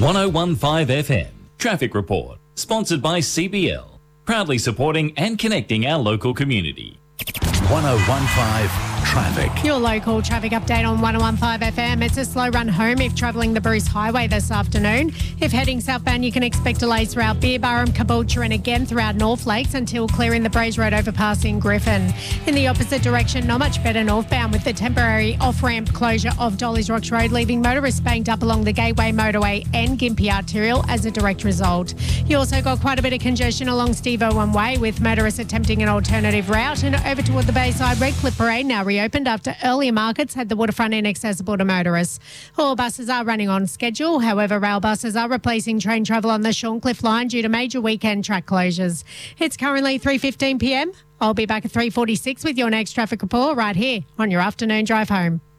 1015 FM Traffic Report, sponsored by CBL, proudly supporting and connecting our local community. 1015 Traffic. Your local traffic update on 1015 FM. It's a slow run home if travelling the Bruce Highway this afternoon. If heading southbound, you can expect delays throughout Beerburrum, Caboolture and again throughout North Lakes until clearing the Braes Road overpass in Griffin. In the opposite direction, not much better northbound with the temporary off-ramp closure of Dolly's Rocks Road, leaving motorists banked up along the Gateway Motorway and Gympie Arterial as a direct result. You also got quite a bit of congestion along Steve Irwin Way with motorists attempting an alternative route, and over toward the Bayside Redcliffe Parade now reopened after earlier markets had the waterfront inaccessible to motorists. All buses are running on schedule. However, rail buses are replacing train travel on the Shorncliffe line due to major weekend track closures. It's currently 3:15 p.m. I'll be back at 3:46 with your next traffic report right here on your afternoon drive home.